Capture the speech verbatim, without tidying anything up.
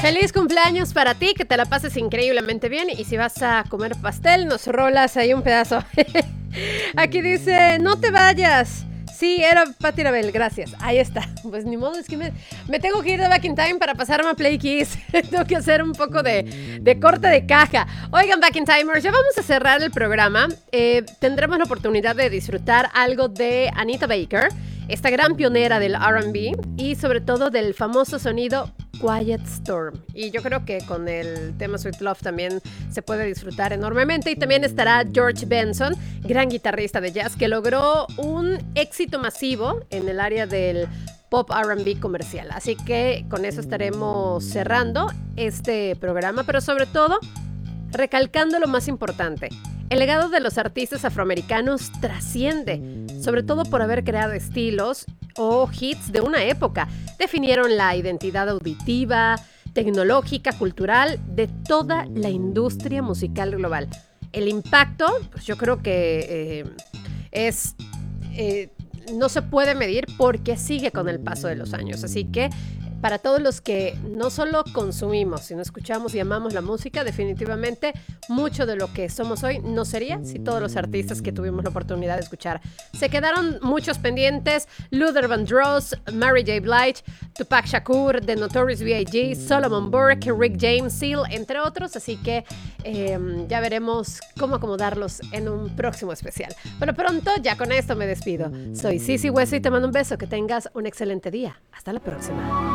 Feliz cumpleaños para ti, que te la pases increíblemente bien. Y si vas a comer pastel, nos rolas ahí un pedazo. Aquí dice, no te vayas. Sí, era Patti LaBelle, gracias. Ahí está. Pues ni modo, es que me, me tengo que ir de Back in Time para pasarme a Play Kiss. Tengo que hacer un poco de, de corte de caja. Oigan, Back in Timers, ya vamos a cerrar el programa. Eh, tendremos la oportunidad de disfrutar algo de Anita Baker, esta gran pionera del R and B y sobre todo del famoso sonido Quiet Storm. Y yo creo que con el tema Sweet Love también se puede disfrutar enormemente. Y también estará George Benson, gran guitarrista de jazz que logró un éxito masivo en el área del pop R and B comercial. Así que con eso estaremos cerrando este programa, pero sobre todo recalcando lo más importante. El legado de los artistas afroamericanos trasciende, sobre todo por haber creado estilos o hits de una época. Definieron la identidad auditiva, tecnológica, cultural de toda la industria musical global. El impacto, pues yo creo que eh, es... Eh, no se puede medir porque sigue con el paso de los años. Así que para todos los que no solo consumimos, sino escuchamos y amamos la música, definitivamente mucho de lo que somos hoy no sería si todos los artistas que tuvimos la oportunidad de escuchar. Se quedaron muchos pendientes: Luther Vandross, Mary J. Blige, Tupac Shakur, The Notorious B I G, Solomon Burke, Rick James, Seal, entre otros. Así que eh, ya veremos cómo acomodarlos en un próximo especial. Pero pronto, ya con esto me despido. Soy Sisi Hueso y te mando un beso. Que tengas un excelente día. Hasta la próxima.